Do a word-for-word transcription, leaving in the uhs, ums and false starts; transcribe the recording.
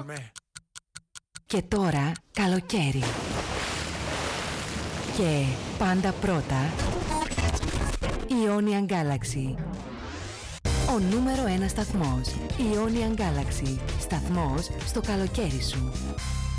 Πάμε. Και τώρα καλοκαίρι. Και πάντα πρώτα Ionian Galaxy. Ο νούμερο ένα σταθμός Ionian Galaxy. Σταθμός στο καλοκαίρι σου.